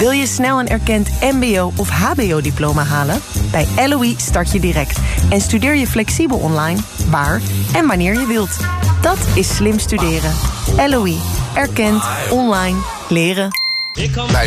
Wil je snel een erkend mbo- of hbo-diploma halen? Bij LOE start je direct en studeer je flexibel online, waar en wanneer je wilt. Dat is slim studeren. LOE. Erkend. Online. Leren. Bij